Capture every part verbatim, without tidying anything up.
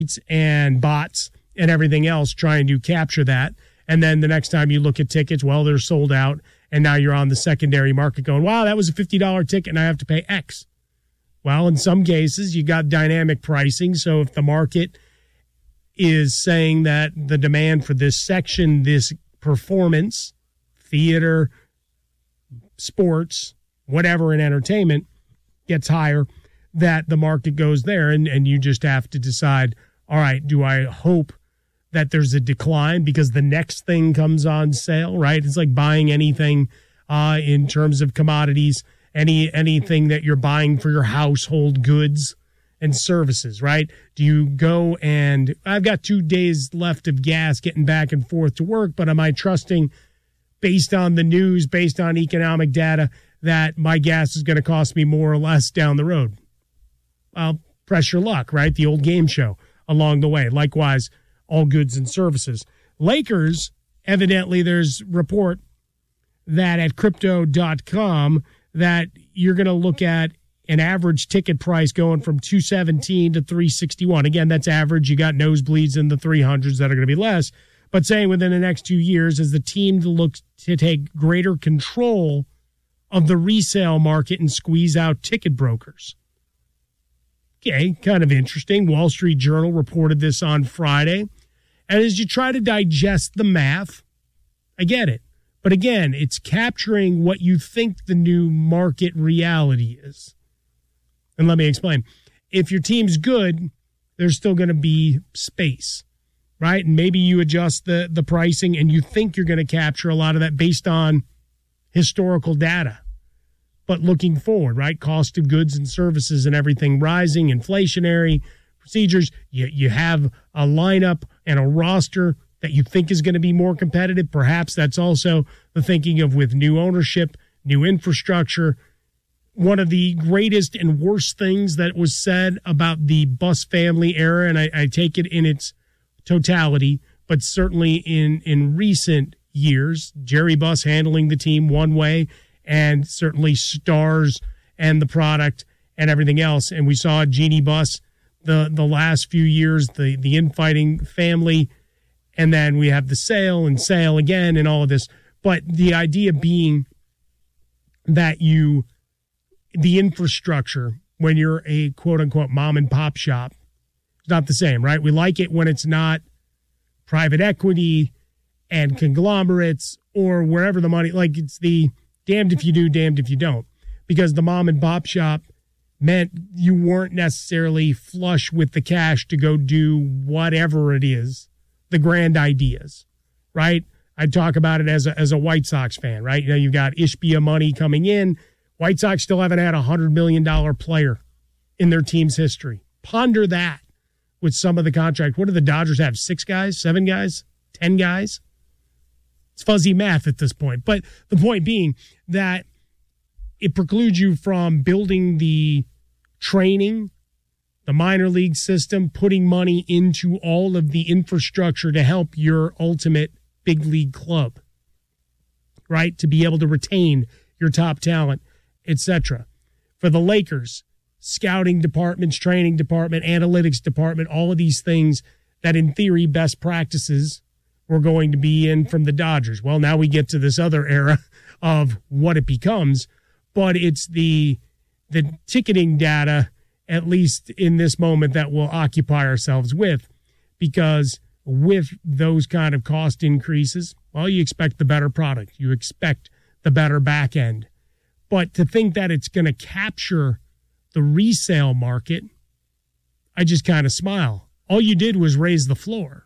and bots and everything else trying to capture that. And then the next time you look at tickets, well, they're sold out. And now you're on the secondary market going, wow, that was a fifty dollars ticket and I have to pay X. Well, in some cases, you got dynamic pricing. So if the market is saying that the demand for this section, this performance, theater, sports, whatever in entertainment gets higher, that the market goes there. And, and you just have to decide, all right, do I hope that there's a decline because the next thing comes on sale, right? It's like buying anything uh, in terms of commodities, any anything that you're buying for your household goods and services, right? Do you go and I've got two days left of gas getting back and forth to work, but am I trusting based on the news, based on economic data, that my gas is going to cost me more or less down the road? Well, press your luck, right? The old game show along the way. Likewise, all goods and services. Lakers, evidently there's report that at crypto dot com that you're going to look at an average ticket price going from two seventeen to three sixty-one. Again, that's average. You got nosebleeds in the three hundreds that are going to be less. But saying within the next two years as the team looks to take greater control of the resale market and squeeze out ticket brokers. Okay, kind of interesting. Wall Street Journal reported this on Friday. And as you try to digest the math, I get it. But again, it's capturing what you think the new market reality is. And let me explain. If your team's good, there's still going to be space, right? And maybe you adjust the, the pricing and you think you're going to capture a lot of that based on historical data. But looking forward, right? Cost of goods and services and everything rising, inflationary procedures. You, you have a lineup and a roster that you think is going to be more competitive. Perhaps that's also the thinking of with new ownership, new infrastructure. One of the greatest and worst things that was said about the Buss family era, and I, I take it in its totality, but certainly in, in recent years, Jerry Buss handling the team one way, and certainly stars and the product and everything else. And we saw Jeannie Buss the, the last few years, the, the infighting family, and then we have the sale and sale again and all of this. But the idea being that you, the infrastructure, when you're a quote-unquote mom and pop shop, it's not the same, right? We like it when it's not private equity and conglomerates or wherever the money, like it's the damned if you do, damned if you don't. Because the mom and pop shop meant you weren't necessarily flush with the cash to go do whatever it is, the grand ideas, right? I talk about it as a, as a White Sox fan, right? You know, you've got Ishbia money coming in. White Sox still haven't had a one hundred million dollars player in their team's history. Ponder that with some of the contract. What do the Dodgers have? Six guys? Seven guys? Ten guys? It's fuzzy math at this point. But the point being that it precludes you from building the training, the minor league system, putting money into all of the infrastructure to help your ultimate big league club, right? To be able to retain your top talent, et cetera. For the Lakers, scouting departments, training department, analytics department, all of these things that in theory best practices were going to be in from the Dodgers. Well, now we get to this other era of what it becomes, but it's the the ticketing data, at least in this moment, that we'll occupy ourselves with, because with those kind of cost increases, well, you expect the better product. You expect the better back end. But to think that it's going to capture the resale market, I just kind of smile. All you did was raise the floor.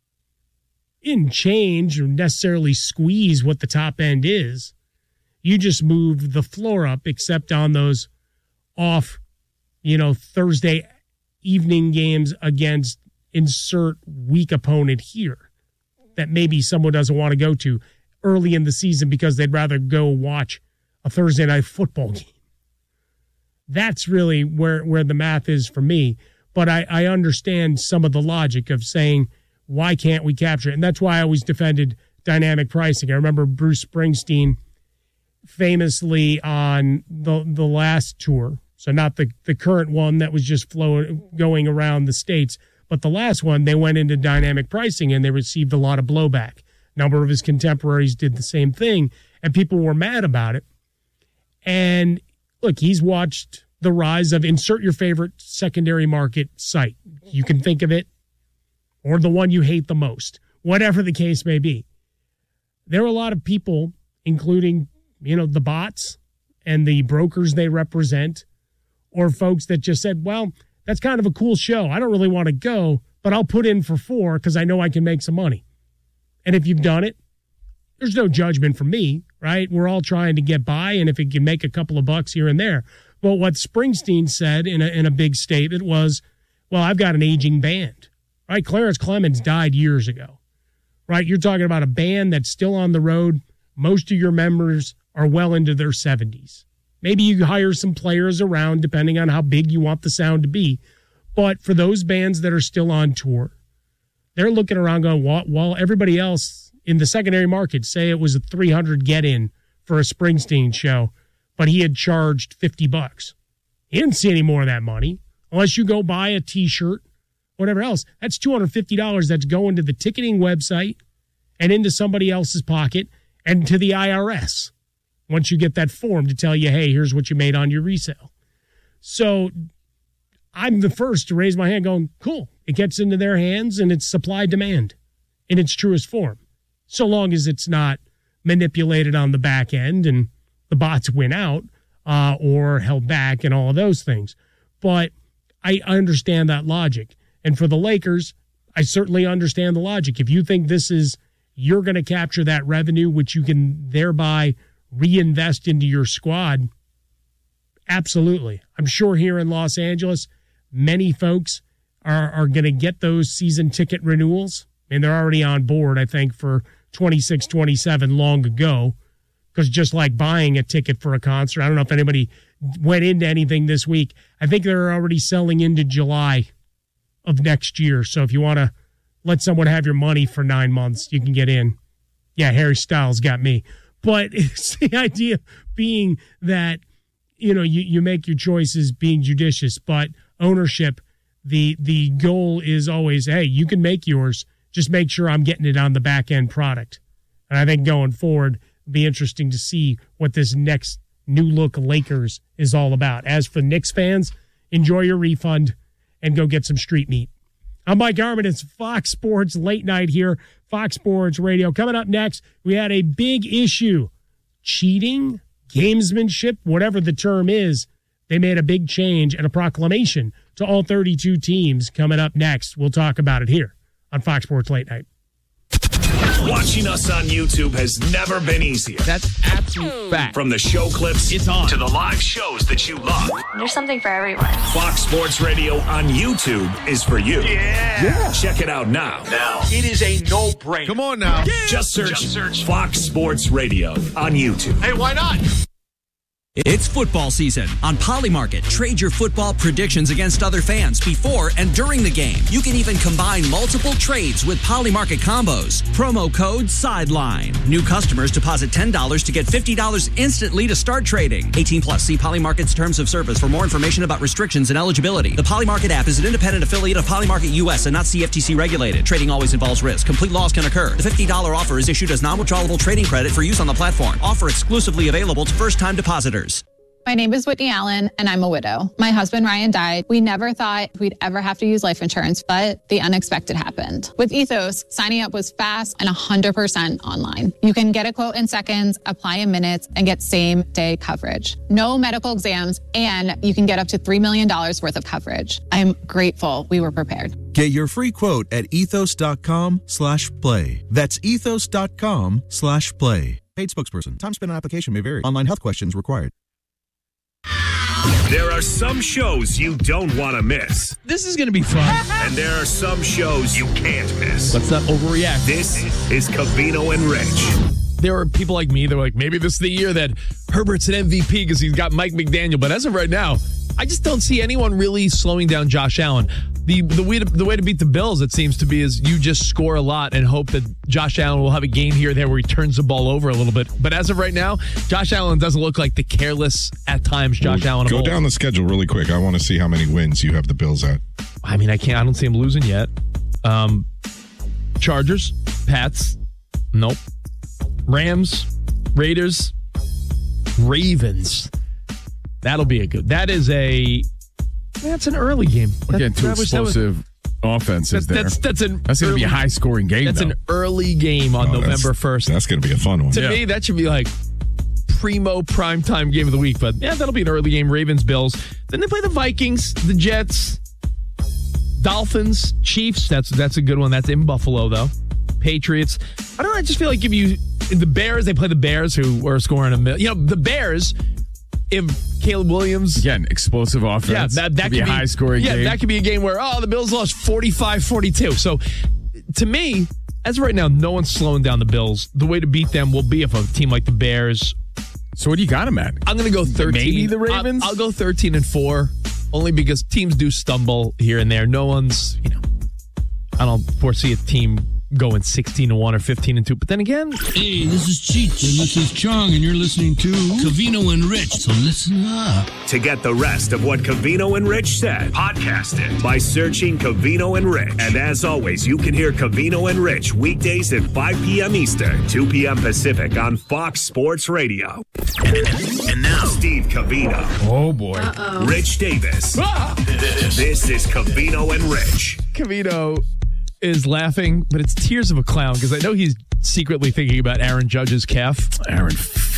You didn't change or necessarily squeeze what the top end is. You just moved the floor up, except on those off, you know, Thursday evening games against insert weak opponent here that maybe someone doesn't want to go to early in the season because they'd rather go watch a Thursday night football game. That's really where, where the math is for me. But I, I understand some of the logic of saying, why can't we capture it? And that's why I always defended dynamic pricing. I remember Bruce Springsteen famously on the the last tour, so not the, the current one that was just flowing, going around the States, But the last one, they went into dynamic pricing and they received a lot of blowback. A number of his contemporaries did the same thing, and people were mad about it. And look, he's watched the rise of insert your favorite secondary market site. You can think of it, or the one you hate the most, whatever the case may be. There are a lot of people, including, you know, the bots and the brokers they represent, or folks that just said, well, that's kind of a cool show. I don't really want to go, but I'll put in for four because I know I can make some money. And if you've done it, there's no judgment from me, right? We're all trying to get by, and if it can make a couple of bucks here and there. But what Springsteen said in a, in a big statement was, well, I've got an aging band, right? Clarence Clemens died years ago, right? You're talking about a band that's still on the road. Most of your members are well into their seventies. Maybe you hire some players around, depending on how big you want the sound to be. But for those bands that are still on tour, they're looking around going, while, while everybody else in the secondary market, say it was a three hundred get-in for a Springsteen show, but he had charged fifty bucks. He didn't see any more of that money unless you go buy a T-shirt, whatever else. That's two hundred fifty dollars that's going to the ticketing website and into somebody else's pocket and to the I R S once you get that form to tell you, hey, here's what you made on your resale. So I'm the first to raise my hand going, cool. It gets into their hands and it's supply-demand in its truest form, so long as it's not manipulated on the back end and the bots win out uh, or held back and all of those things. But I understand that logic. And for the Lakers, I certainly understand the logic. If you think this is, you're going to capture that revenue, which you can thereby reinvest into your squad, absolutely. I'm sure here in Los Angeles, many folks are, are going to get those season ticket renewals. And they're already on board, I think, for twenty-six twenty-seven long ago. Because just like buying a ticket for a concert, I don't know if anybody went into anything this week. I think they're already selling into July of next year. So if you want to let someone have your money for nine months, you can get in. Yeah, Harry Styles got me. But it's the idea being that, you know, you, you make your choices being judicious, but ownership, the the goal is always, hey, you can make yours. Just make sure I'm getting it on the back end product. And I think going forward, it'll be interesting to see what this next new look Lakers is all about. As for Knicks fans, enjoy your refund and go get some street meat. I'm Mike Harmon. It's Fox Sports Late Night here, Fox Sports Radio. Coming up next, we had a big issue. Cheating, gamesmanship, whatever the term is, they made a big change and a proclamation to all thirty-two teams. Coming up next, we'll talk about it here on Fox Sports Late Night. Watching us on YouTube has never been easier. That's absolute fact. From the show clips it's on. to the live shows that you love. There's something for everyone. Fox Sports Radio on YouTube is for you. Yeah. yeah. Check it out now. Now. It is a no-brainer. Come on now. Yeah. Just search, Just search Fox Sports Radio on YouTube. Hey, why not? It's football season. On Polymarket, trade your football predictions against other fans before and during the game. You can even combine multiple trades with Polymarket combos. Promo code SIDELINE. New customers deposit ten dollars to get fifty dollars instantly to start trading. eighteen plus. See Polymarket's terms of service for more information about restrictions and eligibility. The Polymarket app is an independent affiliate of Polymarket U S and not C F T C regulated. Trading always involves risk. Complete loss can occur. The fifty dollars offer is issued as non-withdrawable trading credit for use on the platform. Offer exclusively available to first-time depositors. My name is Whitney Allen, and I'm a widow. My husband, Ryan, died. We never thought we'd ever have to use life insurance, but the unexpected happened. With Ethos, signing up was fast and one hundred percent online. You can get a quote in seconds, apply in minutes, and get same-day coverage. No medical exams, and you can get up to three million dollars worth of coverage. I'm grateful we were prepared. Get your free quote at ethos.com slash play. That's ethos.com slash play. Paid spokesperson. Time spent on application may vary. Online health questions required. There are some shows you don't want to miss. This is going to be fun. And there are some shows you can't miss. Let's not overreact. This is Covino and Rich. There are people like me that are like, maybe this is the year that Herbert's an M V P because he's got Mike McDaniel. But as of right now, I just don't see anyone really slowing down Josh Allen. The the way to, the way to beat the Bills, it seems to be, is you just score a lot and hope that Josh Allen will have a game here or there where he turns the ball over a little bit. But as of right now, Josh Allen doesn't look like the careless, at times, Josh well, Allen of Go old. down the schedule really quick. I want to see how many wins you have the Bills at. I mean, I can't. I don't see them losing yet. Um, Chargers, Pats, nope. Rams, Raiders, Ravens. That'll be a good. That is a. That's an early game. We're getting two that was- that was- explosive offenses there. That's that's an. That's going to be a early- high-scoring game, That's though. an early game on Oh, that's- November first. That's going to be a fun one. To Yeah. me, that should be like primo primetime game of the week. But yeah, that'll be an early game. Ravens, Bills. Then they play the Vikings, the Jets, Dolphins, Chiefs. That's that's a good one. That's in Buffalo, though. Patriots. I don't know. I just feel like if you the Bears, they play the Bears, who are scoring a million. You know, the Bears. If Caleb Williams. Again, explosive offense. Yeah, that, that could be a high-scoring yeah, game. that could be a game where, oh, the Bills lost forty-five forty-two. So, to me, as of right now, no one's slowing down the Bills. The way to beat them will be if a team like the Bears. So what do you got them at? I'm going to go thirteen. Maybe the Ravens? I'll, I'll go thirteen and four, only because teams do stumble here and there. No one's, you know, I don't foresee a team going sixteen and one or fifteen and two. But then again, Hey, this is Cheech, and this is Chong, and you're listening to Covino and Rich, so listen up. To get the rest of what Covino and Rich said, podcast it by searching Covino and Rich. And as always, you can hear Covino and Rich weekdays at five p.m. Eastern, two p.m. Pacific on Fox Sports Radio. And now, Steve Covino. Oh, boy. Rich Davis. This, this is Covino and Rich. Covino is laughing, but it's tears of a clown because I know he's secretly thinking about Aaron Judge's calf. Aaron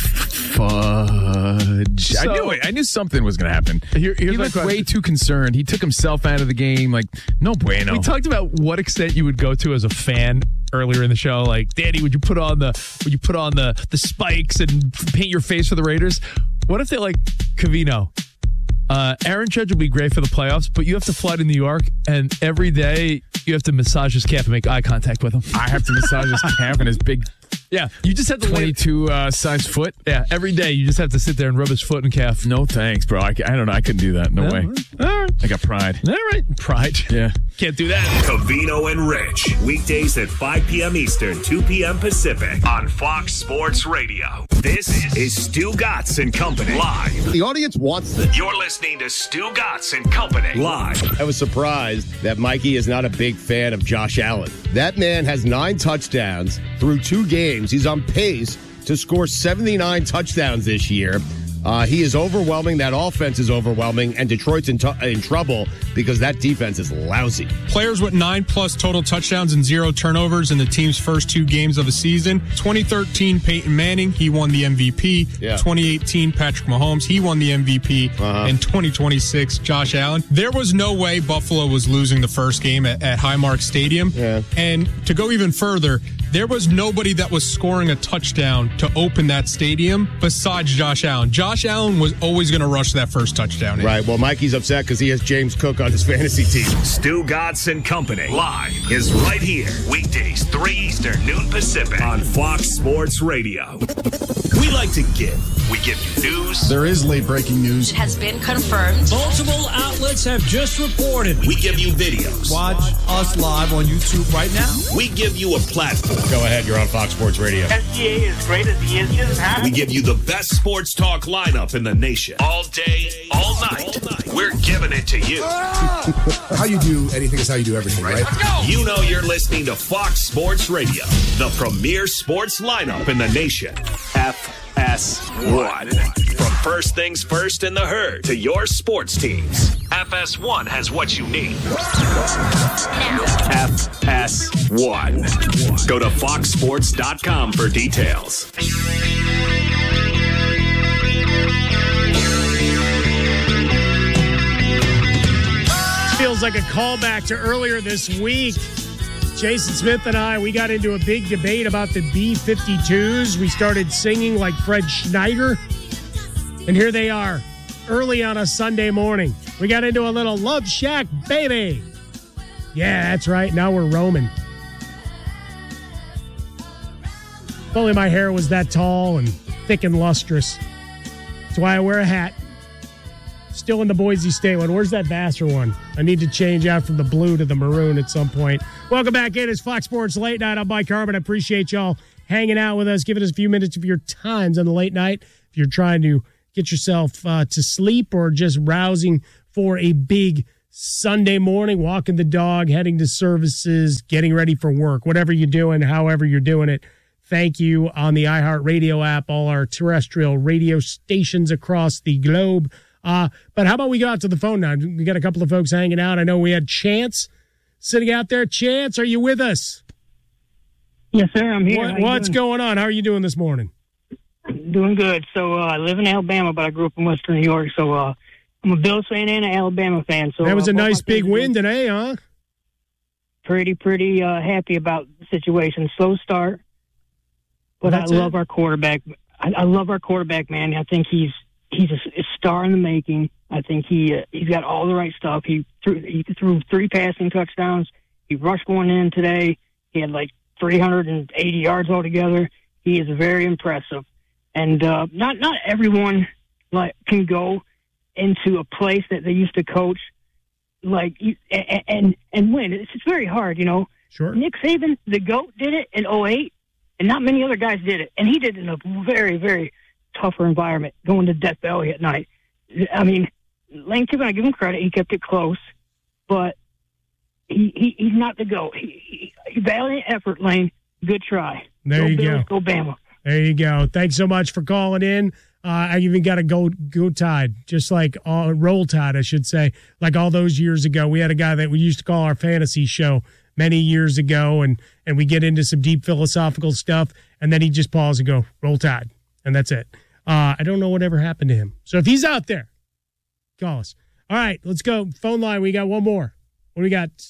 Fudge. So- I knew it. I knew something was going to happen. Here- here's he my looked question. way too concerned. He took himself out of the game. Like, no bueno. We talked about what extent you would go to as a fan earlier in the show. Like, Danny, would you put on the would you put on the the spikes and paint your face for the Raiders? What if they like Covino? Uh, Aaron Judge will be great for the playoffs, but you have to fly to New York, and every day you have to massage his calf and make eye contact with him. I have to massage his calf and his big Yeah, you just have to lay- twenty-two uh, size foot. Yeah, every day you just have to sit there and rub his foot and calf. No thanks, bro. I, I don't know. I couldn't do that. No way. All right. I got pride. All right. Pride. Yeah. Can't do that. Covino and Rich. Weekdays at five p.m. Eastern, two p.m. Pacific on Fox Sports Radio. This is Stu Gatz and Company live. The audience wants this. You're listening to Stu Gatz and Company live. I was surprised that Mikey is not a big fan of Josh Allen. That man has nine touchdowns through two games. He's on pace to score seventy-nine touchdowns this year. Uh, he is overwhelming. That offense is overwhelming, and Detroit's in, t- in trouble because that defense is lousy. Players with nine plus total touchdowns and zero turnovers in the team's first two games of the season. twenty thirteen, Peyton Manning, he won the M V P. Yeah. twenty eighteen, Patrick Mahomes, he won the M V P. Uh-huh. And twenty twenty-six, Josh Allen. There was no way Buffalo was losing the first game at, at Highmark Stadium. Yeah. And to go even further, there was nobody that was scoring a touchdown to open that stadium besides Josh Allen. Josh Allen was always going to rush that first touchdown in. Right. Well, Mikey's upset because he has James Cook on his fantasy team. Stu Gatz and Company live is right here. Weekdays, three Eastern, noon Pacific on Fox Sports Radio. We like to give. We give you news. There is late breaking news. It has been confirmed. Multiple outlets have just reported. We give you videos. Watch us live on YouTube right now. We give you a platform. Go ahead. You're on Fox Sports Radio. S G A is great as he is just We give you the best sports talk lineup in the nation. All day, all night. We're giving it to you. How you do anything is how you do everything, right? You know you're listening to Fox Sports Radio, the premier sports lineup in the nation. F S one. From first things first in the herd to your sports teams, F S one has what you need. F S one. Go to fox sports dot com for details. Feels like a callback to earlier this week. Jason Smith and I, we got into a big debate about the B fifty-twos. We started singing like Fred Schneider. And here they are, early on a Sunday morning. We got into a little Love Shack, baby. Yeah, that's right. Now we're roaming. If only my hair was that tall and thick and lustrous. That's why I wear a hat. Still in the Boise State one. Where's that Vassar one? I need to change out from the blue to the maroon at some point. Welcome back in. It's Fox Sports Late Night. I'm Mike Harmon. I appreciate y'all hanging out with us, giving us a few minutes of your times on the late night. If you're trying to get yourself uh, to sleep or just rousing for a big Sunday morning, walking the dog, heading to services, getting ready for work, whatever you're doing, however you're doing it. Thank you on the iHeartRadio app, all our terrestrial radio stations across the globe. Uh, but how about we go out to the phone now? We got a couple of folks hanging out. I know we had Chance sitting out there. Chance, are you with us? Yes, sir. I'm here. What, what's going on? How are you doing this morning? Doing good. So uh, I live in Alabama, but I grew up in Western New York. So uh, I'm a Bills fan and an Alabama fan. So that was uh, a nice big win today, huh? Pretty, pretty uh, happy about the situation. Slow start, but That's I love it. our quarterback. I, I love our quarterback, man. I think he's he's a, a star in the making. I think he uh, he's got all the right stuff. He threw he threw three passing touchdowns. He rushed one in today. He had like three hundred eighty yards altogether. He is very impressive, and uh, not not everyone like can go into a place that they used to coach, like and and, and win. It's, it's very hard, you know. Sure. Nick Saban, the GOAT, did it in oh eight, and not many other guys did it, and he did it in a very very tougher environment, going to Death Valley at night. I mean, Lane Kiffin, I give him credit, he kept it close, but he, he he's not the GOAT. He, he, valiant effort, Lane. Good try. There go you Bills, go. Go Bama. There you go. Thanks so much for calling in. Uh, I even got a go go Tide, just like uh, Roll Tide, I should say. Like all those years ago, we had a guy that we used to call our fantasy show many years ago, and and we get into some deep philosophical stuff, and then he just pause and go Roll Tide, and that's it. Uh, I don't know whatever happened to him. So if he's out there, call us. All right, let's go. Phone line. We got one more. What do we got?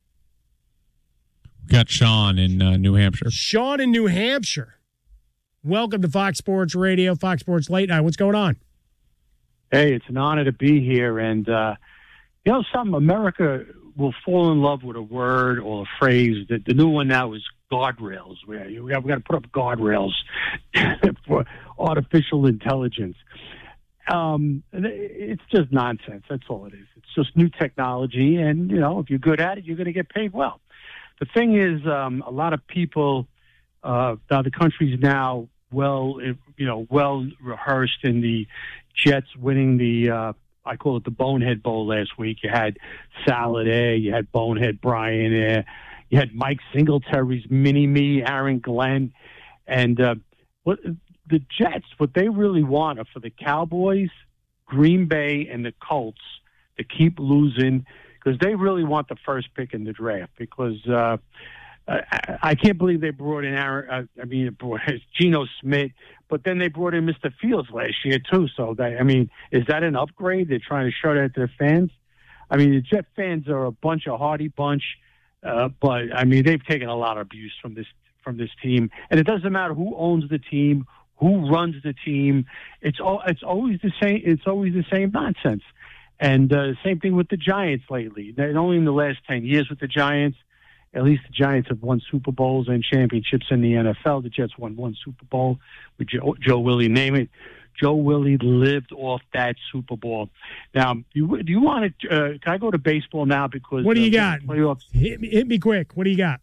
We got Sean in uh, New Hampshire. Sean in New Hampshire. Welcome to Fox Sports Radio, Fox Sports Late Night. What's going on? Hey, it's an honor to be here. And, uh, you know, something, America will fall in love with a word or a phrase. The, the new one now is guardrails. We, we got, we got to put up guardrails for artificial intelligence. Um, it's just nonsense. That's all it is. It's just new technology. And, you know, if you're good at it, you're going to get paid well. The thing is, um, a lot of people, uh, now the country's now well, you know, well rehearsed in the Jets winning the, uh, I call it the Bonehead Bowl last week. You had Salad there, you had Bonehead Brian there, you had Mike Singletary's mini-me, Aaron Glenn, and uh, what the Jets, what they really want are for the Cowboys, Green Bay, and the Colts to keep losing, because they really want the first pick in the draft. Because uh, I, I can't believe they brought in Aaron. Uh, I mean, Geno Smith, but then they brought in Mister Fields last year too. So they, I mean, is that an upgrade? They're trying to show that to their fans. I mean, the Jet fans are a bunch of hardy bunch, uh, but I mean, they've taken a lot of abuse from this from this team, and it doesn't matter who owns the team, who runs the team. It's all it's always the same. It's always the same nonsense. And uh, same thing with the Giants lately. Not only in the last ten years with the Giants, at least the Giants have won Super Bowls and championships in the N F L. The Jets won one Super Bowl with Joe, Joe Willie. Name it. Joe Willie lived off that Super Bowl. Now, you, do you want to? Uh, can I go to baseball now? Because what do you uh, got? Playoffs. Hit me, hit me quick. What do you got?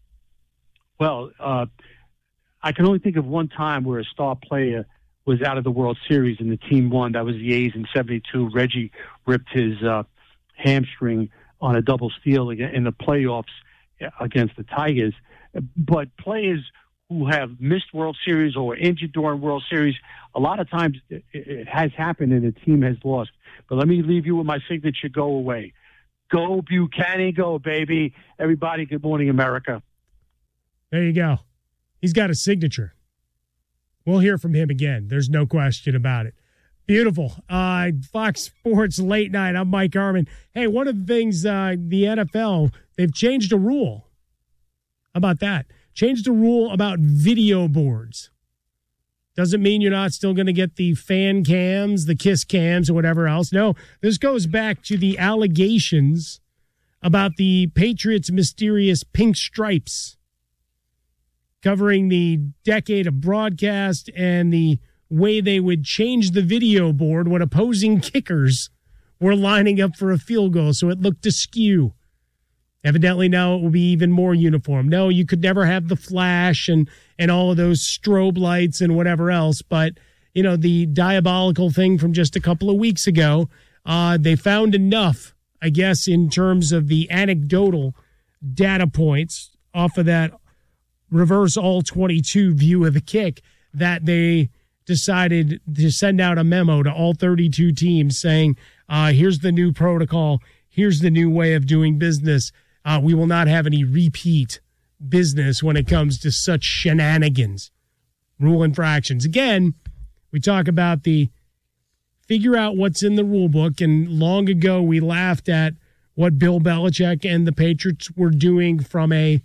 Well, uh, I can only think of one time where a star player was out of the World Series and the team won. That was the A's in seventy-two. Reggie ripped his uh, hamstring on a double steal in the playoffs against the Tigers. But players who have missed World Series or were injured during World Series, a lot of times it has happened and the team has lost. But let me leave you with my signature, go away. Go Buchanan, go, baby. Everybody, good morning, America. There you go. He's got a signature. We'll hear from him again. There's no question about it. Beautiful. Uh, Fox Sports Late Night. I'm Mike Harmon. Hey, one of the things, uh, the N F L, they've changed a rule. How about that? Changed a rule about video boards. Doesn't mean you're not still going to get the fan cams, the kiss cams, or whatever else. No, this goes back to the allegations about the Patriots' mysterious pink stripes, covering the decade of broadcast and the way they would change the video board when opposing kickers were lining up for a field goal, so it looked askew. Evidently now it will be even more uniform. No, you could never have the flash and, and all of those strobe lights and whatever else, but, you know, the diabolical thing from just a couple of weeks ago, uh, they found enough, I guess, in terms of the anecdotal data points off of that reverse all twenty-two view of the kick, that they decided to send out a memo to all thirty-two teams saying, uh, here's the new protocol, here's the new way of doing business. Uh, we will not have any repeat business when it comes to such shenanigans, rule infractions. Again, we talk about the figure out what's in the rule book, and long ago we laughed at what Bill Belichick and the Patriots were doing from a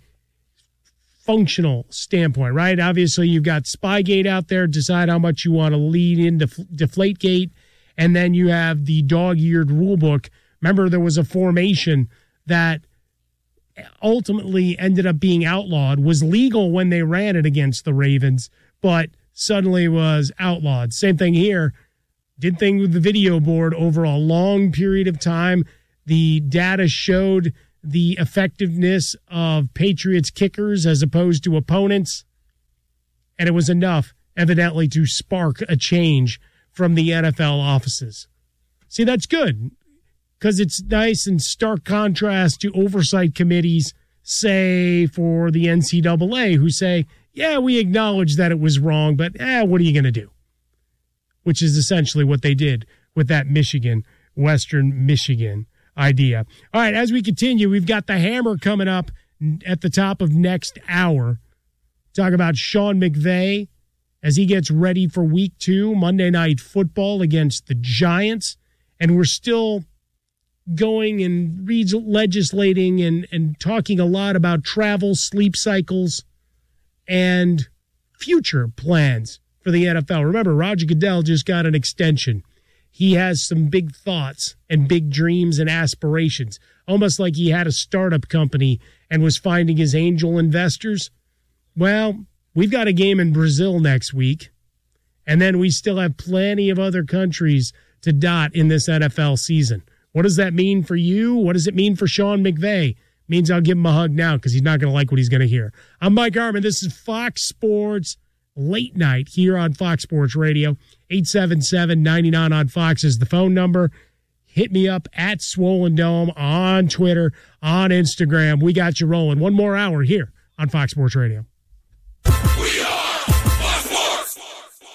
functional standpoint, right? Obviously, you've got Spygate out there, decide how much you want to lead into Deflategate, and then you have the dog-eared rule book. Remember, there was a formation that ultimately ended up being outlawed, was legal when they ran it against the Ravens, but suddenly was outlawed. Same thing here. Did thing with the video board over a long period of time. The data showed the effectiveness of Patriots kickers as opposed to opponents, and it was enough, evidently, to spark a change from the N F L offices. See, that's good, because it's nice in stark contrast to oversight committees, say, for the N C double A, who say, yeah, we acknowledge that it was wrong, but eh, what are you going to do? Which is essentially what they did with that Michigan, Western Michigan idea. All right, as we continue, we've got the Hammer coming up at the top of next hour. Talk about Sean McVay as he gets ready for week two, Monday Night Football against the Giants. And we're still going and re- legislating and, and talking a lot about travel, sleep cycles, and future plans for the N F L. Remember, Roger Goodell just got an extension. He has some big thoughts and big dreams and aspirations, almost like he had a startup company and was finding his angel investors. Well, we've got a game in Brazil next week, and then we still have plenty of other countries to dot in this N F L season. What does that mean for you? What does it mean for Sean McVay? Means I'll give him a hug now because he's not going to like what he's going to hear. I'm Mike Harmon. This is Fox Sports Late Night here on Fox Sports Radio. eight seven seven, nine nine on Fox is the phone number. Hit me up at Swollen Dome on Twitter, on Instagram. We got you rolling. One more hour here on Fox Sports Radio. We are Fox Sports.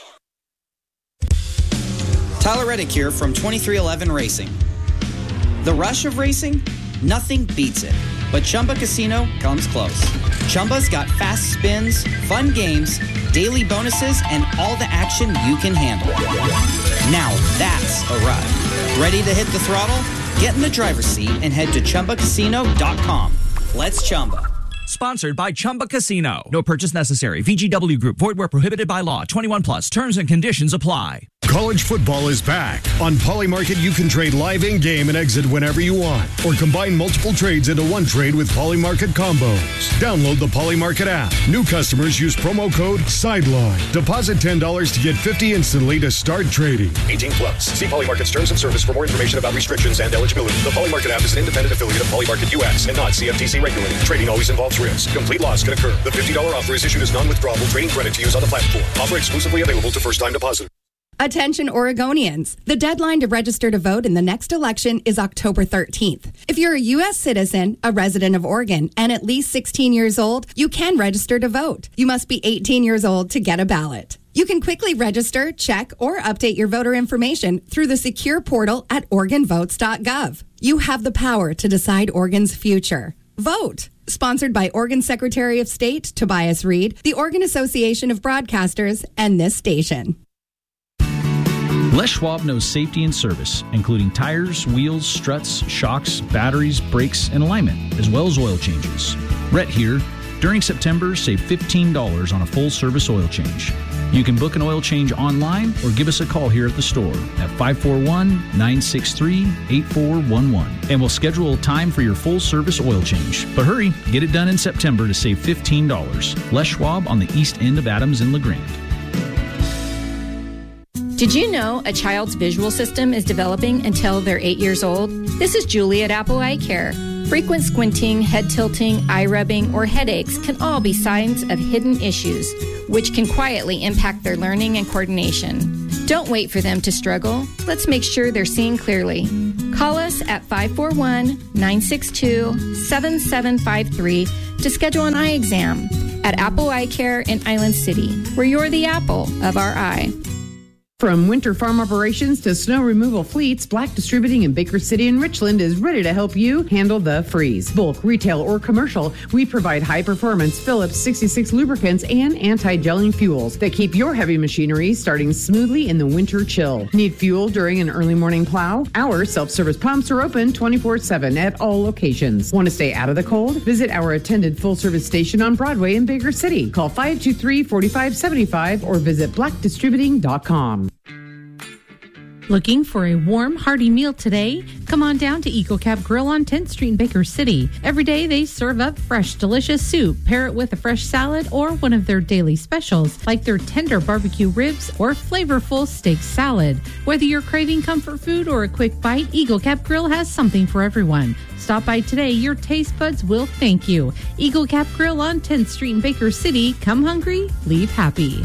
Tyler Reddick here from twenty-three eleven Racing. The rush of racing? Nothing beats it. But Chumba Casino comes close. Chumba's got fast spins, fun games, daily bonuses, and all the action you can handle. Now that's a ride. Ready to hit the throttle? Get in the driver's seat and head to Chumba Casino dot com. Let's Chumba. Sponsored by Chumba Casino. No purchase necessary. V G W Group. Void where prohibited by law. twenty-one plus. Terms and conditions apply. College football is back. On Polymarket, you can trade live in-game and exit whenever you want, or combine multiple trades into one trade with Polymarket combos. Download the Polymarket app. New customers use promo code SIDELINE. Deposit ten dollars to get fifty dollars instantly to start trading. eighteen plus. See Polymarket's terms of service for more information about restrictions and eligibility. The Polymarket app is an independent affiliate of Polymarket U S and not C F T C regulated. Trading always involves risk. Complete loss can occur. The fifty dollars offer is issued as non-withdrawable trading credit to use on the platform. Offer exclusively available to first-time depositors. Attention Oregonians. The deadline to register to vote in the next election is October thirteenth. If you're a U S citizen, a resident of Oregon, and at least sixteen years old, you can register to vote. You must be eighteen years old to get a ballot. You can quickly register, check, or update your voter information through the secure portal at oregon votes dot gov. You have the power to decide Oregon's future. Vote. Sponsored by Oregon Secretary of State Tobias Reed, the Oregon Association of Broadcasters, and this station. Les Schwab knows safety and service, including tires, wheels, struts, shocks, batteries, brakes, and alignment, as well as oil changes. Rhett here. During September, save fifteen dollars on a full-service oil change. You can book an oil change online or give us a call here at the store at five four one, nine six three, eight four one one. And we'll schedule a time for your full-service oil change. But hurry, get it done in September to save fifteen dollars. Les Schwab on the east end of Adams and LeGrand. Did you know a child's visual system is developing until they're eight years old? This is Julie at Apple Eye Care. Frequent squinting, head tilting, eye rubbing, or headaches can all be signs of hidden issues, which can quietly impact their learning and coordination. Don't wait for them to struggle. Let's make sure they're seeing clearly. Call us at five four one, nine six two, seven seven five three to schedule an eye exam at Apple Eye Care in Island City, where you're the apple of our eye. From winter farm operations to snow removal fleets, Black Distributing in Baker City and Richland is ready to help you handle the freeze. Bulk, retail, or commercial, we provide high-performance Phillips sixty-six lubricants and anti-gelling fuels that keep your heavy machinery starting smoothly in the winter chill. Need fuel during an early morning plow? Our self-service pumps are open twenty-four seven at all locations. Want to stay out of the cold? Visit our attended full-service station on Broadway in Baker City. Call five two three, four five seven five or visit black distributing dot com. Looking for a warm, hearty meal today? Come on down to EcoCap Grill on tenth Street in Baker City. Every day they serve up fresh, delicious soup. Pair it with a fresh salad or one of their daily specials, like their tender barbecue ribs or flavorful steak salad. Whether you're craving comfort food or a quick bite, EcoCap Grill has something for everyone. Stop by today. Your taste buds will thank you. EcoCap Grill on tenth Street in Baker City. Come hungry, leave happy.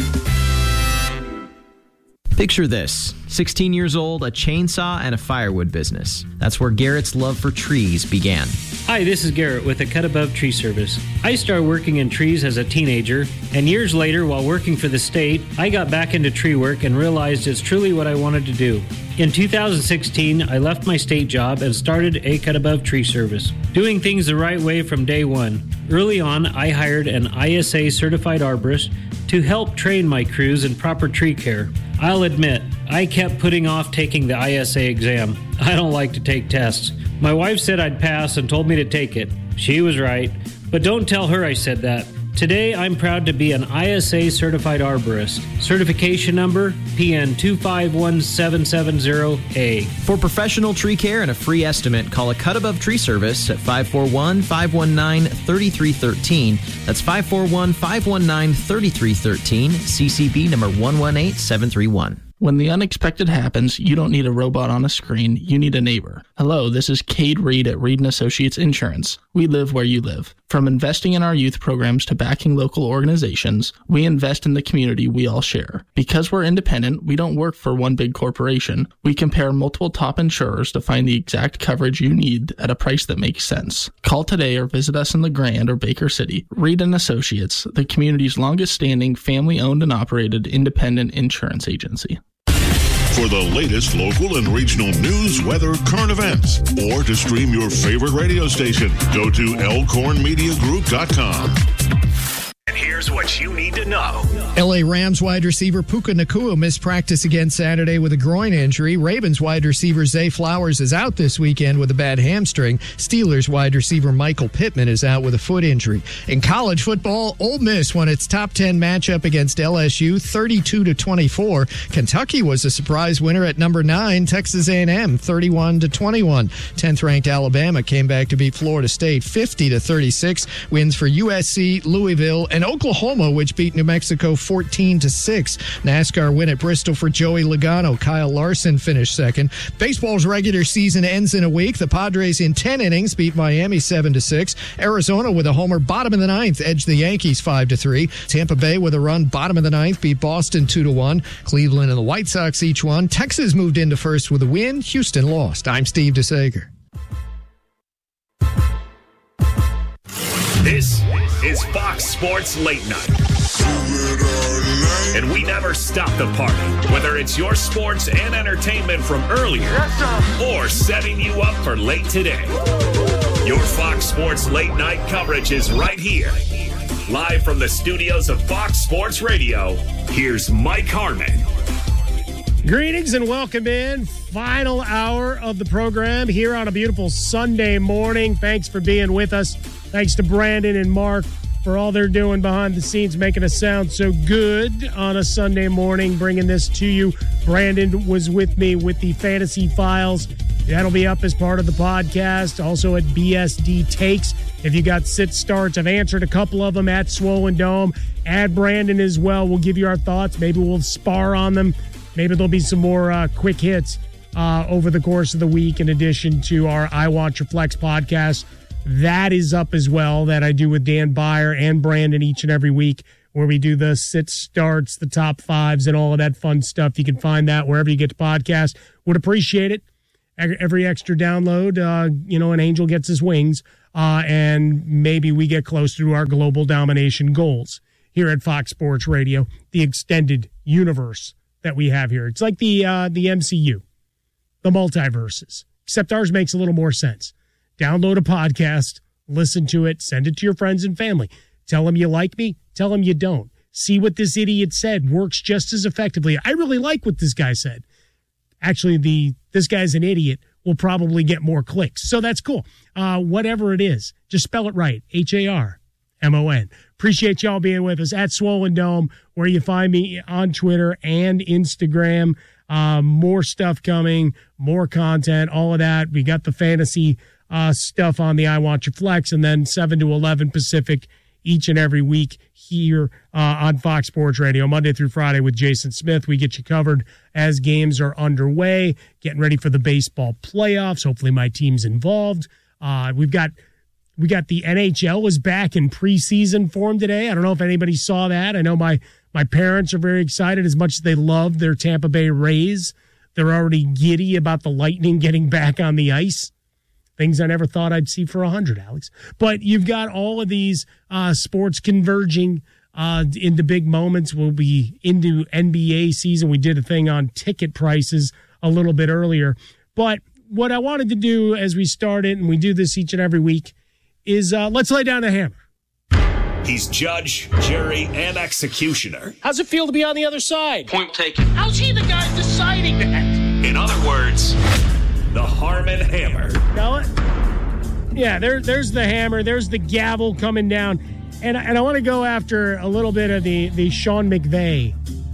Picture this, sixteen years old, a chainsaw, and a firewood business. That's where Garrett's love for trees began. Hi, this is Garrett with a Cut Above Tree Service. I started working in trees as a teenager, and years later, while working for the state, I got back into tree work and realized it's truly what I wanted to do. In two thousand sixteen, I left my state job and started a Cut Above Tree Service, doing things the right way from day one. Early on, I hired an I S A certified arborist to help train my crews in proper tree care. I'll admit, I kept putting off taking the I S A exam. I don't like to take tests. My wife said I'd pass and told me to take it. She was right, but don't tell her I said that. Today, I'm proud to be an I S A certified arborist. Certification number P N two five one seven seven zero A. For professional tree care and a free estimate, call a Cut Above Tree Service at five four one, five one nine, three three one three. That's five four one, five one nine, three three one three, C C B number one one eight seven three one. When the unexpected happens, you don't need a robot on a screen, you need a neighbor. Hello, this is Cade Reed at Reed and Associates Insurance. We live where you live. From investing in our youth programs to backing local organizations, we invest in the community we all share. Because we're independent, we don't work for one big corporation. We compare multiple top insurers to find the exact coverage you need at a price that makes sense. Call today or visit us in the Grand or Baker City. Reed and Associates, the community's longest standing family-owned and operated independent insurance agency. For the latest local and regional news, weather, current events, or to stream your favorite radio station, go to elkhorn media group dot com. And here's what you need to know. L A Rams wide receiver Puka Nacua missed practice again Saturday with a groin injury. Ravens wide receiver Zay Flowers is out this weekend with a bad hamstring. Steelers wide receiver Michael Pittman is out with a foot injury. In college football, Ole Miss won its top ten matchup against L S U thirty-two to twenty-four. Kentucky was a surprise winner at number nine, Texas A and M thirty-one to twenty-one. tenth ranked Alabama came back to beat Florida State fifty to thirty-six. Wins for U S C, Louisville, and Oklahoma, which beat New Mexico fourteen to six. NASCAR win at Bristol for Joey Logano. Kyle Larson finished second. Baseball's regular season ends in a week. The Padres in ten innings beat Miami seven to six. Arizona with a homer bottom of the ninth edged the Yankees five to three. Tampa Bay with a run bottom of the ninth beat Boston two to one. Cleveland and the White Sox each won. Texas moved into first with a win. Houston lost. I'm Steve DeSager. This is Fox Sports Late Night. And we never stop the party, whether it's your sports and entertainment from earlier or setting you up for late today. Your Fox Sports Late Night coverage is right here. Live from the studios of Fox Sports Radio, here's Mike Harmon. Greetings and welcome in. Final hour of the program here on a beautiful Sunday morning. Thanks for being with us. Thanks to Brandon and Mark for all they're doing behind the scenes, making us sound so good on a Sunday morning, bringing this to you. Brandon was with me with the Fantasy Files. That'll be up as part of the podcast. Also at B S D Takes. If you got sit starts, I've answered a couple of them at Swollen Dome. Add Brandon as well. We'll give you our thoughts. Maybe we'll spar on them. Maybe there'll be some more uh, quick hits uh, over the course of the week, in addition to our I Want Your Flex podcast. That is up as well, that I do with Dan Byer and Brandon each and every week. where we do the sit starts, the top fives, and all of that fun stuff. You can find that wherever you get to podcast. Would appreciate it. Every extra download, uh, you know, an angel gets his wings, uh, and maybe we get closer to our global domination goals here at Fox Sports Radio, the extended universe that we have here. It's like the uh, the M C U, the multiverses, except ours makes a little more sense. Download a podcast, listen to it, send it to your friends and family. Tell them you like me, tell them you don't. See what this idiot said works just as effectively. I really like what this guy said. Actually, the this guy's an idiot will probably get more clicks. So that's cool. Uh, whatever it is, just spell it right. H A R M O N. Appreciate y'all being with us at Swollen Dome, where you find me on Twitter and Instagram. Uh, more stuff coming, more content, all of that. We got the fantasy uh, stuff on the I Want Your Flex, and then seven to eleven Pacific each and every week here uh, on Fox Sports Radio, Monday through Friday with Jason Smith. We get you covered as games are underway, getting ready for the baseball playoffs. Hopefully my team's involved. Uh, we've got we got the N H L is back in preseason form today. I don't know if anybody saw that. I know my, my parents are very excited as much as they love their Tampa Bay Rays. They're already giddy about the Lightning getting back on the ice. Things I never thought I'd see for one hundred, Alex. But you've got all of these uh, sports converging uh, into big moments. We'll be into N B A season. We did a thing on ticket prices a little bit earlier. But what I wanted to do as we started, and we do this each and every week, is uh, let's lay down the hammer. He's judge, jury, and executioner. How's it feel to be on the other side? Point taken. How's he the guy deciding that? In other words, the Harmon Hammer. Know it? Yeah, there, there's the hammer. There's the gavel coming down. And, and I want to go after a little bit of the, the Sean McVay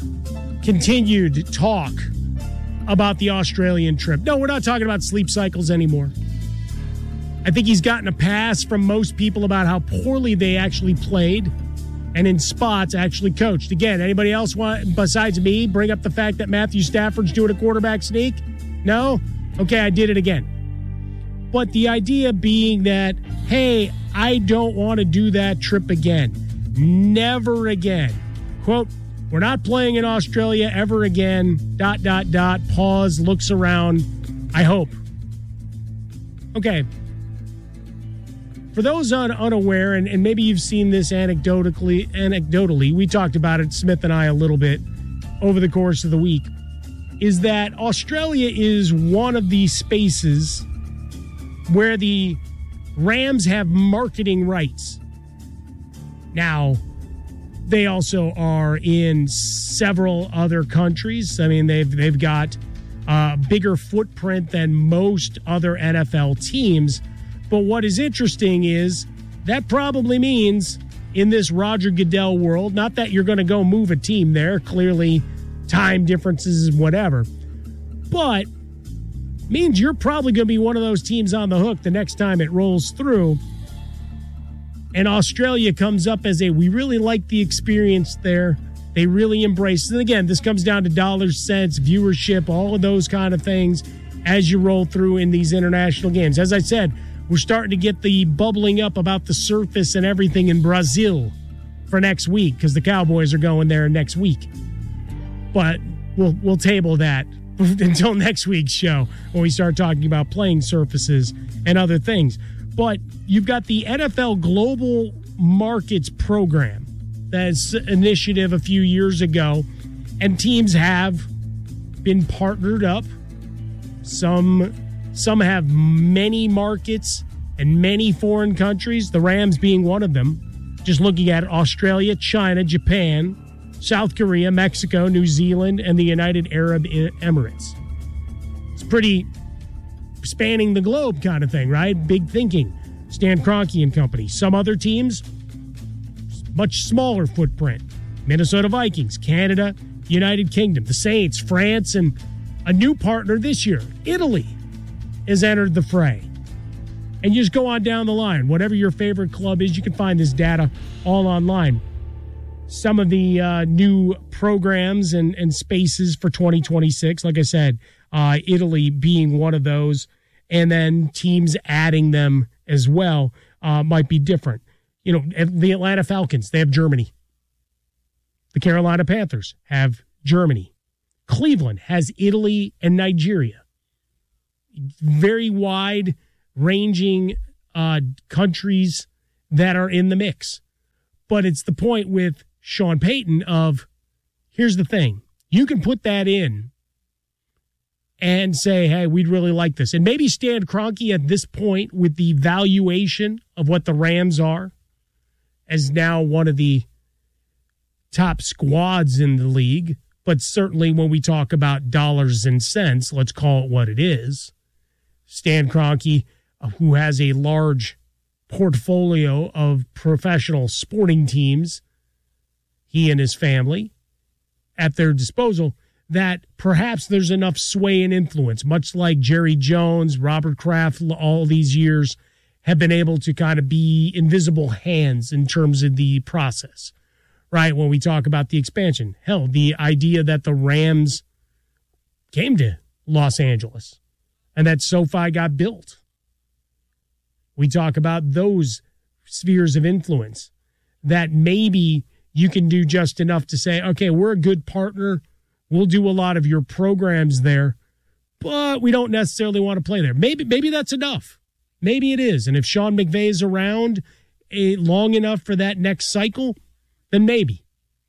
continued talk about the Australian trip. No, we're not talking about sleep cycles anymore. I think he's gotten a pass from most people about how poorly they actually played and in spots actually coached. Again, anybody else want, besides me, bring up the fact that Matthew Stafford's doing a quarterback sneak? No? Okay, I did it again. But the idea being that, hey, I don't want to do that trip again. Never again. Quote, we're not playing in Australia ever again. Dot, dot, dot. Pause, looks around. I hope. Okay. For those un- unaware, and, and maybe you've seen this anecdotally, anecdotally, we talked about it, Smith and I, a little bit over the course of the week, is that Australia is one of the spaces where the Rams have marketing rights. Now, they also are in several other countries. I mean, they've they've got a bigger footprint than most other N F L teams. But what is interesting is that probably means in this Roger Goodell world, not that you're going to go move a team there, clearly time differences, whatever, but means you're probably going to be one of those teams on the hook the next time it rolls through. And Australia comes up as a, we really like the experience there. They really embrace it. And again, this comes down to dollars, cents, viewership, all of those kind of things as you roll through in these international games. As I said, we're starting to get the bubbling up about the surface and everything in Brazil for next week because the Cowboys are going there next week. But we'll we'll table that until next week's show when we start talking about playing surfaces and other things. But you've got the N F L Global Markets Program. That's an initiative a few years ago, and teams have been partnered up. Some some have many markets and many foreign countries, the Rams being one of them. Just looking at Australia, China, Japan, South Korea, Mexico, New Zealand, and the United Arab Emirates. It's pretty spanning the globe kind of thing, right? Big thinking. Stan Kroenke and company. Some other teams, much smaller footprint. Minnesota Vikings, Canada, United Kingdom, the Saints, France, and a new partner this year, Italy, has entered the fray. And you just go on down the line. Whatever your favorite club is, you can find this data all online. Some of the uh, new programs and, and spaces for twenty twenty-six, like I said, uh, Italy being one of those, and then teams adding them as well uh, might be different. You know, the Atlanta Falcons, they have Germany. The Carolina Panthers have Germany. Cleveland has Italy and Nigeria. Very wide-ranging uh, countries that are in the mix. But it's the point with Sean Payton of, here's the thing. You can put that in and say, hey, we'd really like this. And maybe Stan Kroenke at this point with the valuation of what the Rams are as now one of the top squads in the league. But certainly when we talk about dollars and cents, let's call it what it is. Stan Kroenke, who has a large portfolio of professional sporting teams, he and his family, at their disposal, that perhaps there's enough sway and influence, much like Jerry Jones, Robert Kraft, all these years have been able to kind of be invisible hands in terms of the process, right? When we talk about the expansion, hell, the idea that the Rams came to Los Angeles and that SoFi got built. We talk about those spheres of influence that maybe you can do just enough to say, okay, we're a good partner. We'll do a lot of your programs there, but we don't necessarily want to play there. Maybe maybe that's enough. Maybe it is. And if Sean McVay is around a, long enough for that next cycle, then maybe.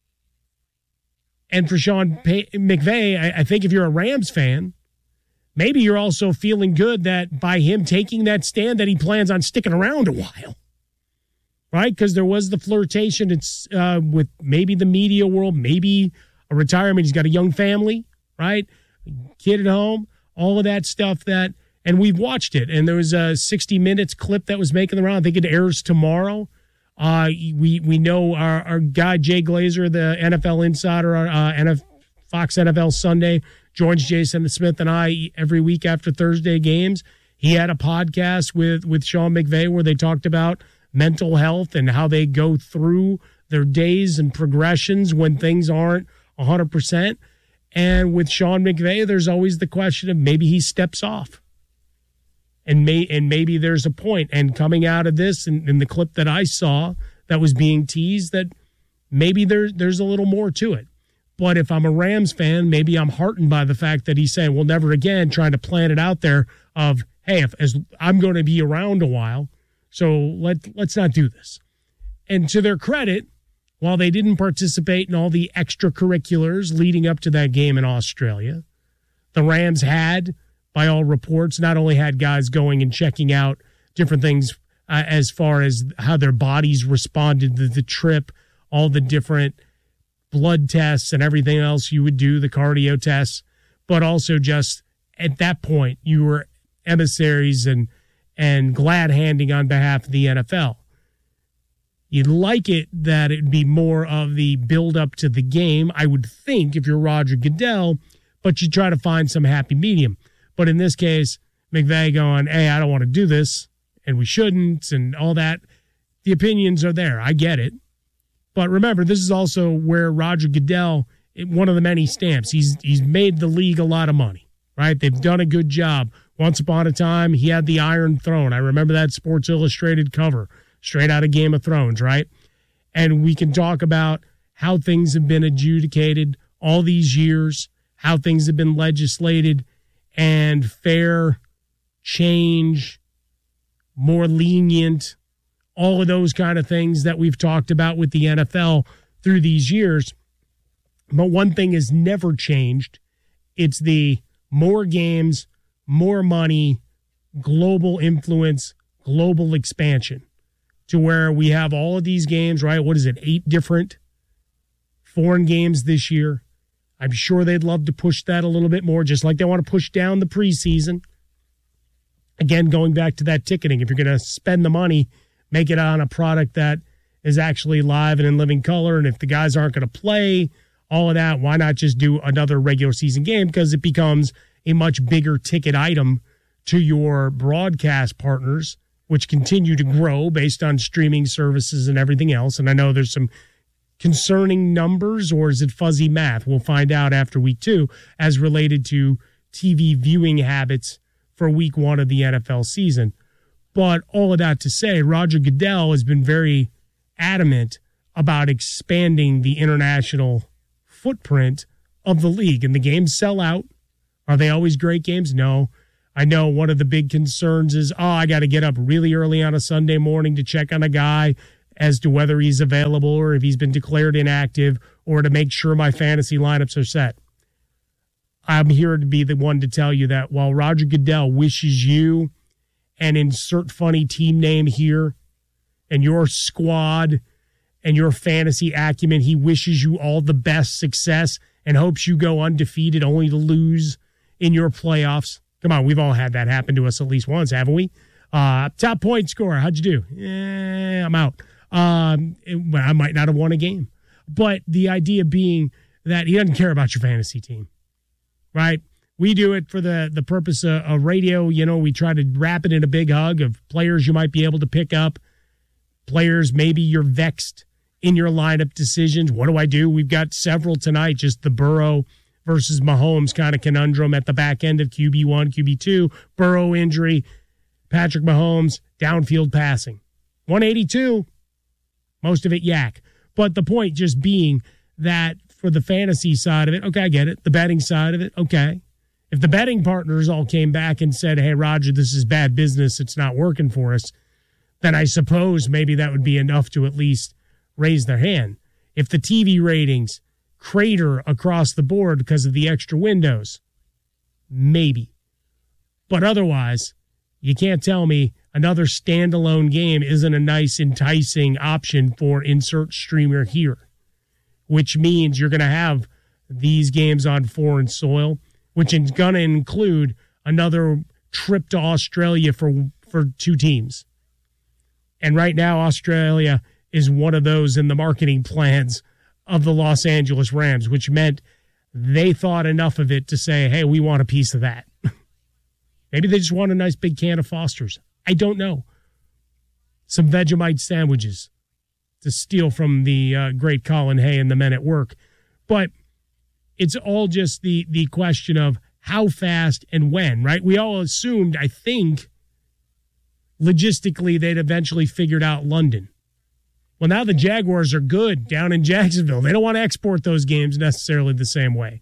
And for Sean Pay- McVay, I, I think if you're a Rams fan, maybe you're also feeling good that by him taking that stand that he plans on sticking around a while. Right? Because there was the flirtation it's, uh, with maybe the media world, maybe a retirement. He's got a young family, right? Kid at home, all of that stuff that, and we've watched it. And there was a sixty minutes clip that was making the round. I think it airs tomorrow. Uh, we we know our, our guy, Jay Glazer, the N F L insider, uh, N F, Fox N F L Sunday, joins Jason Smith and I every week after Thursday games. He had a podcast with, with Sean McVay where they talked about mental health and how they go through their days and progressions when things aren't one hundred percent. And with Sean McVay, there's always the question of maybe he steps off. And may and maybe there's a point. And coming out of this, in, in the clip that I saw that was being teased, that maybe there, there's a little more to it. But if I'm a Rams fan, maybe I'm heartened by the fact that he's saying, well, never again, trying to plant it out there of, hey, if as I'm going to be around a while, so let, let's not do this. And to their credit, while they didn't participate in all the extracurriculars leading up to that game in Australia, the Rams had, by all reports, not only had guys going and checking out different things uh, as far as how their bodies responded to the trip, all the different blood tests and everything else you would do, the cardio tests, but also just at that point, you were emissaries and and glad-handing on behalf of the N F L. You'd like it that it'd be more of the build-up to the game, I would think, if you're Roger Goodell, but you try to find some happy medium. But in this case, McVay going, hey, I don't want to do this, and we shouldn't, and all that. The opinions are there. I get it. But remember, this is also where Roger Goodell, one of the many stamps, he's he's made the league a lot of money, right? They've done a good job. Once upon a time, he had the Iron Throne. I remember that Sports Illustrated cover, straight out of Game of Thrones, right? And we can talk about how things have been adjudicated all these years, how things have been legislated, and fair change, more lenient, all of those kind of things that we've talked about with the N F L through these years. But one thing has never changed. It's the more games, more money, global influence, global expansion, to where we have all of these games, right? What is it, eight different foreign games this year? I'm sure they'd love to push that a little bit more, just like they want to push down the preseason. Again, going back to that ticketing, if you're going to spend the money, make it on a product that is actually live and in living color. And if the guys aren't going to play, all of that, why not just do another regular season game? Because it becomes a much bigger ticket item to your broadcast partners, which continue to grow based on streaming services and everything else. And I know there's some concerning numbers, or is it fuzzy math? We'll find out after week two as related to T V viewing habits for week one of the N F L season. But all of that to say, Roger Goodell has been very adamant about expanding the international footprint of the league. And the games sell out. Are they always great games? No. I know one of the big concerns is, oh, I got to get up really early on a Sunday morning to check on a guy as to whether he's available or if he's been declared inactive or to make sure my fantasy lineups are set. I'm here to be the one to tell you that while Roger Goodell wishes you and insert funny team name here and your squad and your fantasy acumen, he wishes you all the best success and hopes you go undefeated only to lose in your playoffs. Come on, we've all had that happen to us at least once, haven't we? Uh, top point scorer, how'd you do? Eh, I'm out. Um, it, well, I might not have won a game. But the idea being that he doesn't care about your fantasy team, right? We do it for the, the purpose of, of radio. You know, we try to wrap it in a big hug of players you might be able to pick up, players maybe you're vexed in your lineup decisions. What do I do? We've got several tonight, just the Burrow versus Mahomes kind of conundrum at the back end of Q B one, Q B two, Burrow injury, Patrick Mahomes, downfield passing. one eighty-two, most of it yak. But the point just being that for the fantasy side of it, okay, I get it. The betting side of it, okay. If the betting partners all came back and said, hey, Roger, this is bad business, it's not working for us, then I suppose maybe that would be enough to at least raise their hand. If the T V ratings crater across the board because of the extra windows, maybe. But otherwise, you can't tell me another standalone game isn't a nice, enticing option for insert streamer here, which means you're going to have these games on foreign soil, which is going to include another trip to Australia for for two teams. And right now, Australia is one of those in the marketing plans of the Los Angeles Rams, which meant they thought enough of it to say, hey, we want a piece of that. Maybe they just want a nice big can of Foster's. I don't know. Some Vegemite sandwiches to steal from the uh, great Colin Hay and the men at work. But it's all just the, the question of how fast and when, right? We all assumed, I think, logistically they'd eventually figured out London. Well, now the Jaguars are good down in Jacksonville. They don't want to export those games necessarily the same way.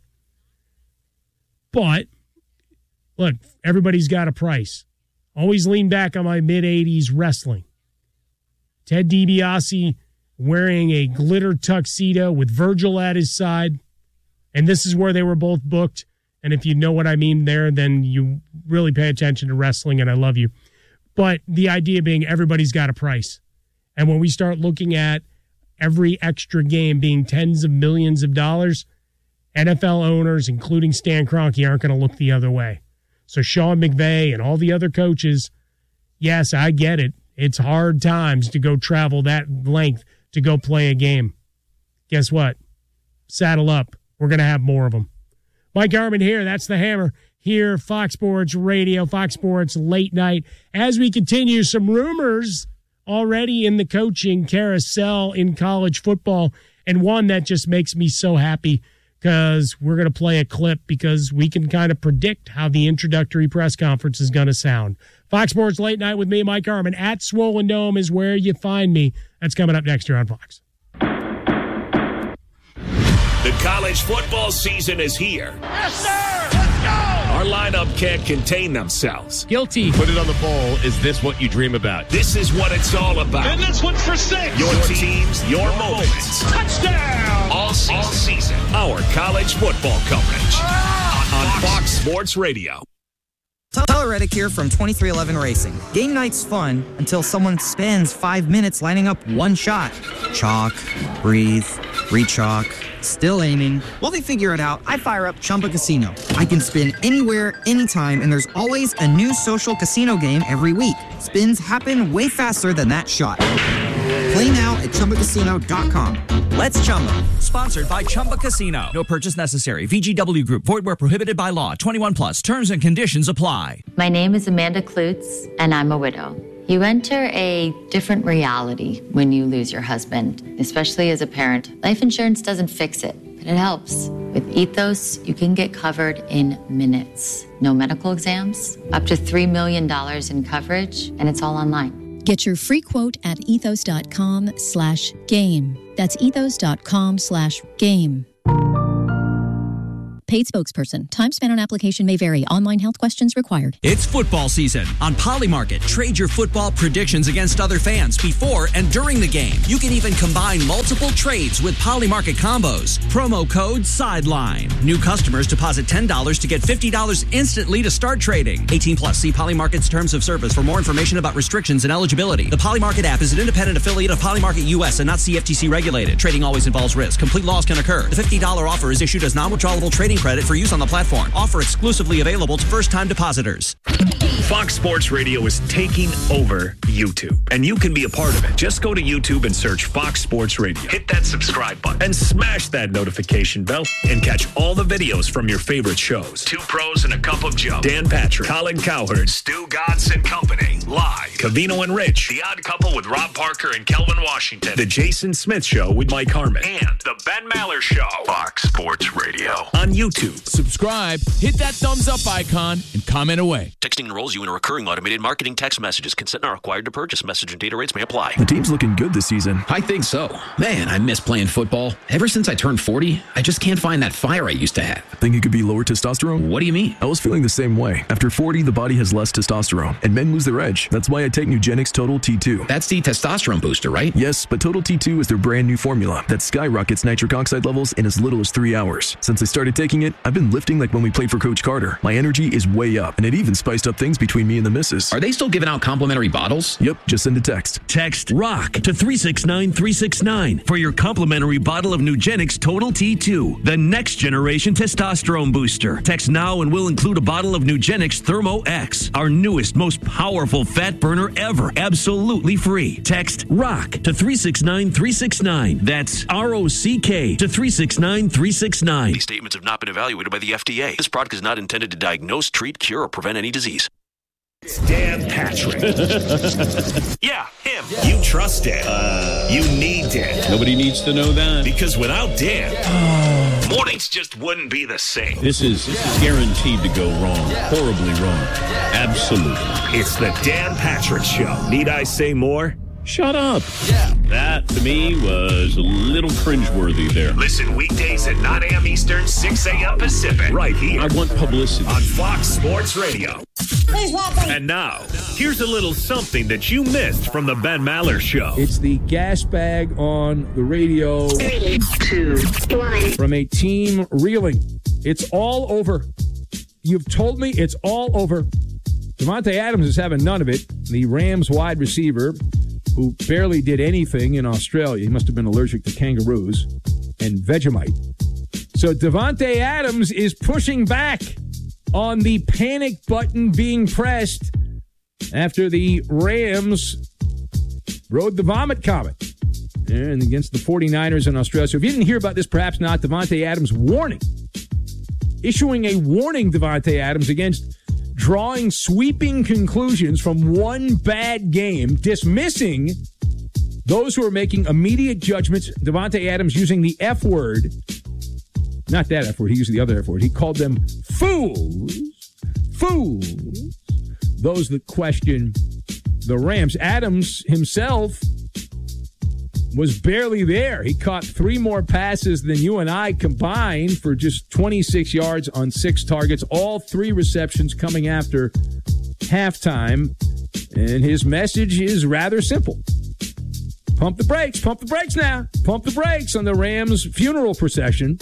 But, look, everybody's got a price. Always lean back on my mid-eighties wrestling. Ted DiBiase wearing a glitter tuxedo with Virgil at his side. And this is where they were both booked. And if you know what I mean there, then you really pay attention to wrestling, and I love you. But the idea being everybody's got a price. And when we start looking at every extra game being tens of millions of dollars, N F L owners, including Stan Kroenke, aren't going to look the other way. So Sean McVay and all the other coaches, yes, I get it. It's hard times to go travel that length to go play a game. Guess what? Saddle up. We're going to have more of them. Mike Garman here. That's the Hammer here, Fox Sports Radio, Fox Sports Late Night. As we continue, some rumors already in the coaching carousel in college football, and one that just makes me so happy because we're going to play a clip because we can kind of predict how the introductory press conference is going to sound. Fox Sports Late Night with me, Mike Garman. At Swollen Dome is where you find me. That's coming up next here on Fox. The college football season is here. Yes, sir! Let's go! Our lineup can't contain themselves. Guilty. Put it on the bowl. Is this what you dream about? This is what it's all about. And this one's for six. Your teams, your moments. Touchdown! All season. All season. Our college football coverage on Fox Sports Radio. Tyler Reddick here from twenty-three eleven Racing. Game night's fun until someone spends five minutes lining up one shot. Chalk, breathe, re-chalk, still aiming. While they figure it out, I fire up Chumba Casino. I can spin anywhere, anytime, and there's always a new social casino game every week. Spins happen way faster than that shot. Play now at Chumba Casino dot com. Let's Chumba. Sponsored by Chumba Casino. No purchase necessary. V G W Group. Void where prohibited by law. twenty-one plus. Terms and conditions apply. My name is Amanda Klutz, and I'm a widow. You enter a different reality when you lose your husband, especially as a parent. Life insurance doesn't fix it, but it helps. With Ethos, you can get covered in minutes. No medical exams, up to three million dollars in coverage, and it's all online. Get your free quote at ethos.com slash game. That's ethos.com slash game. Paid spokesperson. Time spent on application may vary. Online health questions required. It's football season on Polymarket. Trade your football predictions against other fans before and during the game. You can even combine multiple trades with Polymarket combos. Promo code SIDELINE. New customers deposit ten dollars to get fifty dollars instantly to start trading. eighteen plus. See Polymarket's terms of service for more information about restrictions and eligibility. The Polymarket app is an independent affiliate of Polymarket U S and not C F T C regulated. Trading always involves risk. Complete loss can occur. The fifty dollars offer is issued as non-withdrawable trading credit for use on the platform. Offer exclusively available to first-time depositors. Fox Sports Radio is taking over YouTube, and you can be a part of it. Just go to YouTube and search Fox Sports Radio. Hit that subscribe button and smash that notification bell and catch all the videos from your favorite shows. Two Pros and a Cup of Joe. Dan Patrick, Colin Cowherd, Stu Godson Company. Live. Covino and Rich. The Odd Couple with Rob Parker and Kelvin Washington. The Jason Smith Show with Mike Harmon. And The Ben Maller Show. Fox Sports Radio. On YouTube. Subscribe, hit that thumbs up icon, and comment away. Texting enrolls you in a recurring automated marketing text messages. Consent not required to purchase. Message and data rates may apply. The team's looking good this season. I think so. Man, I miss playing football. Ever since I turned forty, I just can't find that fire I used to have. Think it could be lower testosterone? What do you mean? I was feeling the same way. After forty, the body has less testosterone, and men lose their edge. That's why I take Nugenix Total T two. That's the testosterone booster, right? Yes, but Total T two is their brand new formula that skyrockets nitric oxide levels in as little as three hours. Since I started taking it, I've been lifting like when we played for Coach Carter. My energy is way up, and it even spiced up things between me and the missus. Are they still giving out complimentary bottles? Yep, just send a text. Text ROCK to three six nine three six nine for your complimentary bottle of Nugenix Total T two, the next generation testosterone booster. Text now and we'll include a bottle of Nugenix Thermo X, our newest, most powerful fat burner ever, absolutely free. Text ROCK to three six nine three six nine. That's R O C K to three six nine three six nine. These statements have not been evaluated by the F D A. This product is not intended to diagnose, treat, cure, or prevent any disease. It's Dan Patrick. Yeah, him. Yeah. You trust Dan. Uh, you need Dan. Nobody needs to know that. Because without Dan, yeah. mornings just wouldn't be the same. This is, this is guaranteed to go wrong. Yeah. Horribly wrong. Yeah. Absolutely. It's the Dan Patrick Show. Need I say more? Shut up. Yeah. That, to me, was a little cringeworthy there. Listen weekdays at nine a.m. Eastern, six a.m. Pacific. Right here. I want publicity. On Fox Sports Radio. And now, here's a little something that you missed from the Ben Maller Show. It's the gas bag on the radio. Three, two, one. From a team reeling. It's all over. You've told me it's all over. Davante Adams is having none of it. The Rams wide receiver, who barely did anything in Australia. He must have been allergic to kangaroos and Vegemite. So Davante Adams is pushing back on the panic button being pressed after the Rams rode the vomit comet and against the 49ers in Australia. So if you didn't hear about this, perhaps not, Davante Adams warning, issuing a warning, Davante Adams, against drawing sweeping conclusions from one bad game, dismissing those who are making immediate judgments. Davante Adams using the F word. Not that F word. He used the other F word. He called them fools. Fools. Those that question the Rams. Adams himself was barely there. He caught three more passes than you and I combined for just twenty-six yards on six targets. All three receptions coming after halftime. And his message is rather simple. Pump the brakes. Pump the brakes now. Pump the brakes on the Rams' funeral procession.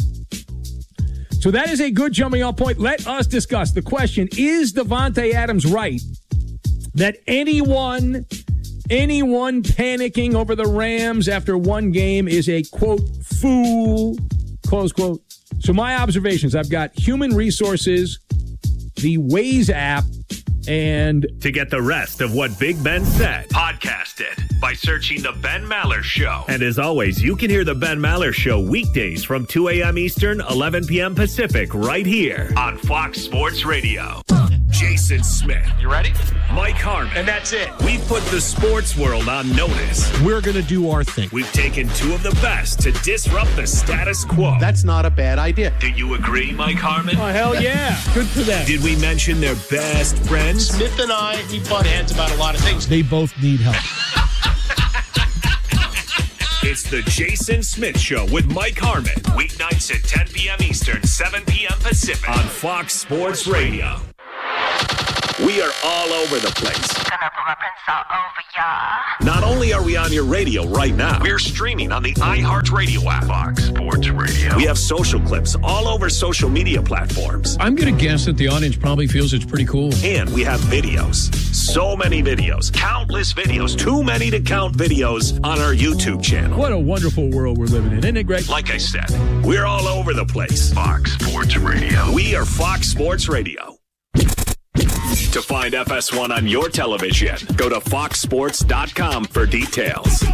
So that is a good jumping off point. Let us discuss the question, is Davante Adams right that anyone, anyone panicking over the Rams after one game is a, quote, fool, close quote? So my observations, I've got Human Resources, the Waze app, and to get the rest of what Big Ben said, podcast it by searching The Ben Maller Show. And as always, you can hear The Ben Maller Show weekdays from two a.m. Eastern, eleven p.m. Pacific, right here on Fox Sports Radio. Jason Smith. You ready? Mike Harmon. And that's it. We've put the sports world on notice. We're going to do our thing. We've taken two of the best to disrupt the status quo. That's not a bad idea. Do you agree, Mike Harmon? Oh, hell yeah. Good for them. Did we mention their best friends? Smith and I, we butt heads about a lot of things. They both need help. It's the Jason Smith Show with Mike Harmon. Weeknights at ten p.m. Eastern, seven p.m. Pacific on Fox Sports Radio. We are all over the place. Gonna put my prints all over ya. Not only are we on your radio right now, we're streaming on the iHeartRadio app. Fox Sports Radio. We have social clips all over social media platforms. I'm going to guess that the audience probably feels it's pretty cool. And we have videos. So many videos. Countless videos. Too many to count videos on our YouTube channel. What a wonderful world we're living in. Isn't it great? Like I said, we're all over the place. Fox Sports Radio. We are Fox Sports Radio. To find F S one on your television, go to fox sports dot com for details.